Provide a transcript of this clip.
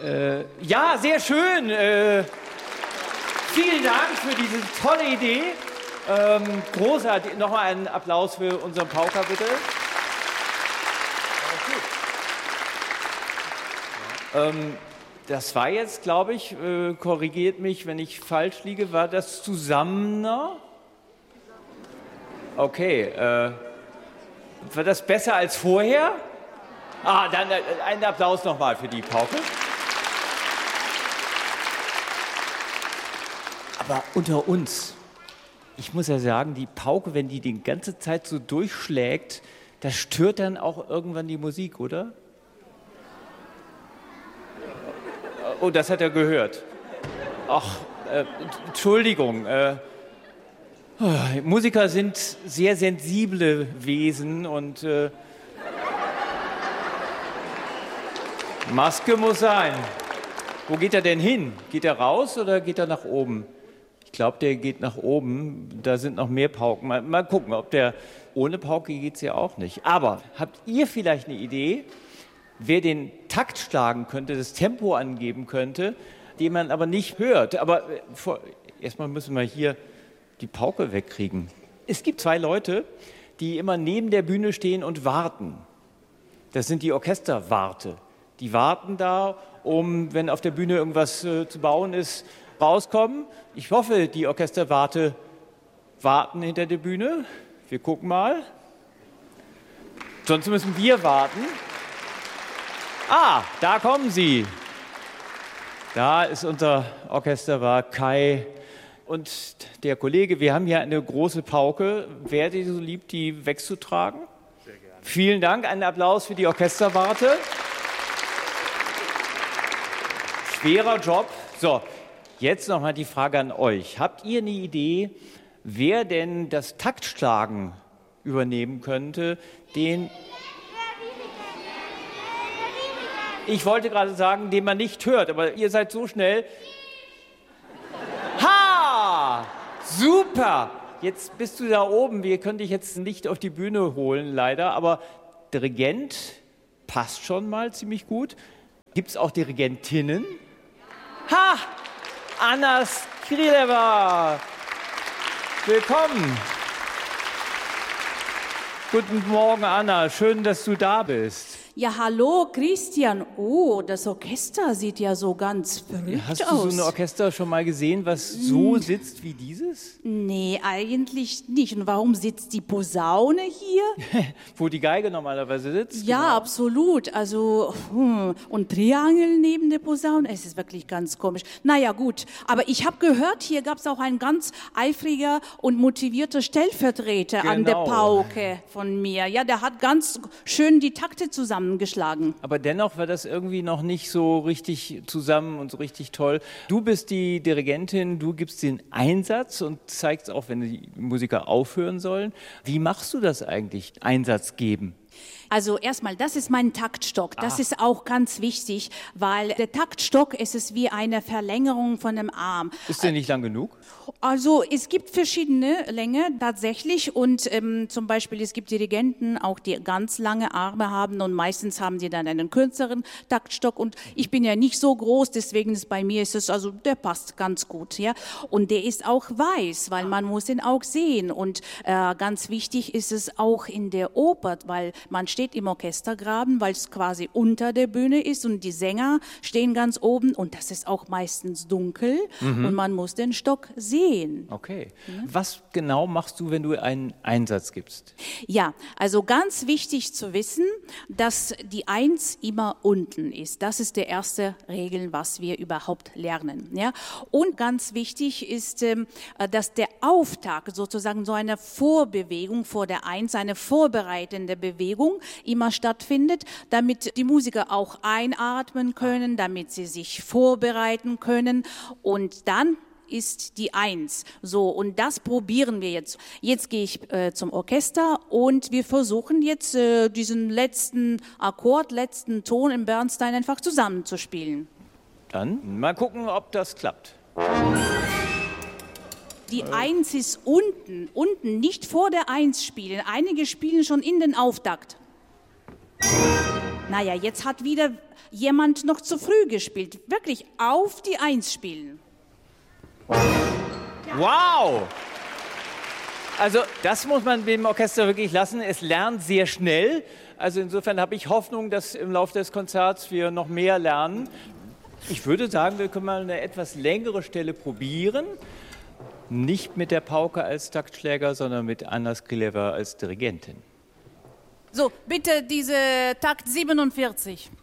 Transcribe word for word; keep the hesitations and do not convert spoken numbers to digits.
Äh, ja, sehr schön. Äh, vielen Dank für diese tolle Idee. Ähm, großartig. Nochmal einen Applaus für unseren Pauker, bitte. Ähm, das war jetzt, glaube ich, äh, korrigiert mich, wenn ich falsch liege, war das Zusammener? Okay. Äh, war das besser als vorher? Ah, dann äh, einen Applaus nochmal für die Pauke. Aber unter uns, ich muss ja sagen, die Pauke, wenn die die ganze Zeit so durchschlägt, das stört dann auch irgendwann die Musik, oder? Oh, das hat er gehört. Ach, äh, Entschuldigung. Äh, oh, Musiker sind sehr sensible Wesen und äh, Maske muss sein. Wo geht er denn hin? Geht er raus oder geht er nach oben? Ich glaube, der geht nach oben. Da sind noch mehr Pauken. Mal, mal gucken, ob der ohne Pauke geht es ja auch nicht. Aber habt ihr vielleicht eine Idee, wer den Takt schlagen könnte, das Tempo angeben könnte, den man aber nicht hört? Aber vor, erstmal müssen wir hier die Pauke wegkriegen. Es gibt zwei Leute, die immer neben der Bühne stehen und warten. Das sind die Orchesterwarte. Die warten da, um, wenn auf der Bühne irgendwas äh, zu bauen ist, rauskommen. Ich hoffe, die Orchesterwarte warten hinter der Bühne. Wir gucken mal. Sonst müssen wir warten. Ah, da kommen sie. Da ist unser Orchesterwart Kai und der Kollege. Wir haben hier eine große Pauke. Wäre die so lieb, die wegzutragen? Sehr gerne. Vielen Dank. Einen Applaus für die Orchesterwarte. Schwerer Job. So, jetzt nochmal die Frage an euch. Habt ihr eine Idee, wer denn das Taktschlagen übernehmen könnte, den... Ich wollte gerade sagen, den man nicht hört, aber ihr seid so schnell. Ha! Super! Jetzt bist du da oben. Wir können dich jetzt nicht auf die Bühne holen, leider, aber Dirigent passt schon mal ziemlich gut. Gibt es auch Dirigentinnen? Ha! Anna Skrileva! Willkommen! Guten Morgen, Anna. Schön, dass du da bist. Ja, hallo, Christian. Oh, das Orchester sieht ja so ganz verrückt aus. Hast du so ein Orchester schon mal gesehen, was so sitzt wie dieses? Nee, eigentlich nicht. Und warum sitzt die Posaune hier? Wo die Geige normalerweise sitzt? Ja, genau. Absolut. Also, hm. und Triangel neben der Posaune. Es ist wirklich ganz komisch. Naja, gut. Aber ich habe gehört, hier gab es auch ein ganz eifriger und motivierter Stellvertreter genau. an der Pauke von mir. Ja, der hat ganz schön die Takte zusammen geschlagen. Aber dennoch war das irgendwie noch nicht so richtig zusammen und so richtig toll. Du bist die Dirigentin, du gibst den Einsatz und zeigst auch, wenn die Musiker aufhören sollen. Wie machst du das eigentlich, Einsatz geben? Also erstmal, das ist mein Taktstock. Das ah. ist auch ganz wichtig, weil der Taktstock ist es wie eine Verlängerung von dem Arm. Ist der nicht lang genug? Also es gibt verschiedene Länge tatsächlich und ähm, zum Beispiel es gibt Dirigenten, auch die ganz lange Arme haben und meistens haben die dann einen kürzeren Taktstock und ich bin ja nicht so groß, deswegen ist bei mir ist es also der passt ganz gut, ja. Und der ist auch weiß, weil man muss ihn auch sehen und äh, ganz wichtig ist es auch in der Oper, weil man steht im Orchestergraben, weil es quasi unter der Bühne ist und die Sänger stehen ganz oben und das ist auch meistens dunkel mhm. und man muss den Stock sehen. Okay. Ja. Was genau machst du, wenn du einen Einsatz gibst? Ja, also ganz wichtig zu wissen, dass die Eins immer unten ist. Das ist der erste Regel, was wir überhaupt lernen. Ja? Und ganz wichtig ist, dass der Auftakt sozusagen so eine Vorbewegung vor der Eins, eine vorbereitende Bewegung immer stattfindet, damit die Musiker auch einatmen können, damit sie sich vorbereiten können und dann ist die Eins. So, und das probieren wir jetzt. Jetzt gehe ich äh, zum Orchester und wir versuchen jetzt äh, diesen letzten Akkord, letzten Ton im Bernstein einfach zusammenzuspielen. Dann mal gucken, ob das klappt. Die Eins ist unten, unten, nicht vor der Eins spielen. Einige spielen schon in den Auftakt. Naja, jetzt hat wieder jemand noch zu früh gespielt. Wirklich auf die Eins spielen. Wow! Also das muss man dem Orchester wirklich lassen. Es lernt sehr schnell. Also insofern habe ich Hoffnung, dass im Laufe des Konzerts wir noch mehr lernen. Ich würde sagen, wir können mal eine etwas längere Stelle probieren. Nicht mit der Pauke als Taktschläger, sondern mit Anna Skrileва als Dirigentin. So, bitte diese Takt siebenundvierzig.